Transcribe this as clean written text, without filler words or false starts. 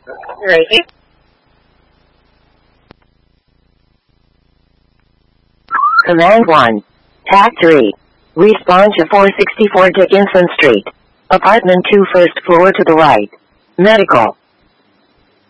Right. Command 1. Tag 3. Respawn to 464 Dickinson Street. Apartment 2, first floor to the right. Medical.